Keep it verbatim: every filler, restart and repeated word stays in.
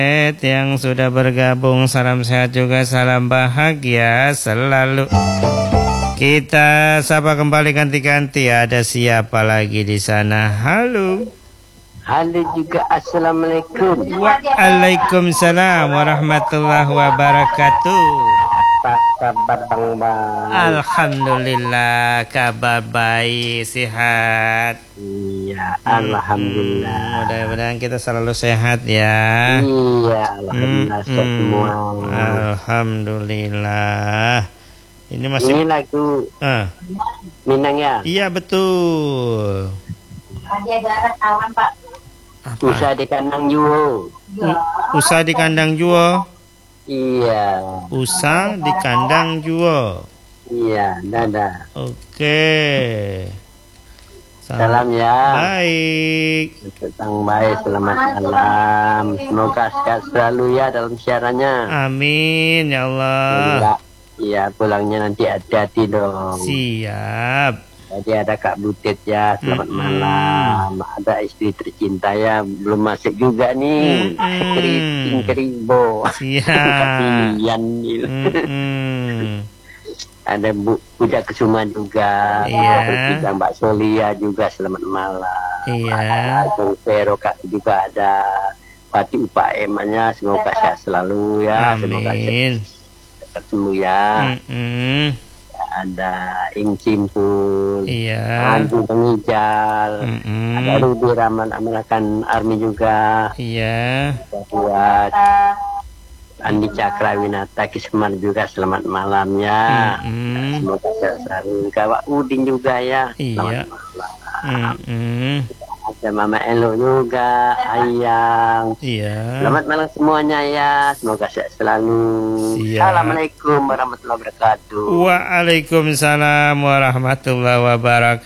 yang sudah bergabung, salam sehat juga, salam bahagia selalu. Kita sapa kembali ganti-ganti. Ada siapa lagi di sana? Halo. Halo juga, assalamualaikum. Waalaikumsalam warahmatullahi wabarakatuh. Apa kabar Bang Bang? Alhamdulillah, kabar baik, sehat. Iya, alhamdulillah. Hmm, mudah-mudahan kita selalu sehat ya. Iya, alhamdulillah Hmm, sehat semua. Alhamdulillah. Ini masih Ini lagu ah. Minang ya? Iya betul. Ada darat awan Pak. Apa? Usaha di kandang Juho. U- usah di kandang juo. Iya. Usah di kandang juo. Iya, dadah. Oke. Salam ya. Baik. Tentang baik, selamat malam. Semoga sehat selalu ya dalam siarannya. Amin ya Allah. Iya, pulangnya nanti hati-hati dong. Siap. Jadi ada Kak Butet ya, selamat Mm-mm. malam. Ada istri tercinta ya, belum masuk juga nih. Mm-mm. Keriting keribo. Siap. Kasihan gitu. Mm-mm. Ada Bu Puja Kesuma juga. Iya. Ada Mbak Solia juga, selamat malam. Iya. Ada Bung Vero Kak juga ada. Pati Upa Emanya, semoga sehat selalu ya. Semoga Amin. sehat semua ya. Mm-mm. Ada Ing Simpul. Iya. Anju Pengijal. Mm-mm. Ada Rudy Rahman American Army juga. Iya. Buat Andi Cakrawinata Kismar juga, selamat malam ya. Mm-mm. Semoga sehat selalu. Kawak Udin juga ya. Iya. Selamat malam. Mm-mm. Ada Mama Elo juga, Ayang. Iya. Selamat malam semuanya ya. Semoga sehat selalu. Siap. Assalamualaikum warahmatullahi wabarakatuh. Waalaikumsalam warahmatullahi wabarakatuh.